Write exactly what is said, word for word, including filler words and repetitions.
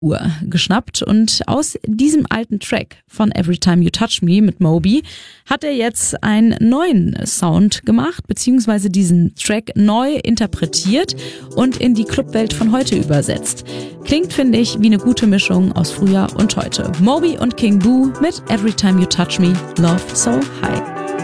Uhr geschnappt und aus diesem alten Track von Every Time You Touch Me mit Moby hat er jetzt einen neuen Sound gemacht, beziehungsweise diesen Track neu interpretiert und in die Clubwelt von heute übersetzt. Klingt, finde ich, wie eine gute Mischung aus früher und heute. Moby und King Boo mit Every Time You Touch Me, Love So High.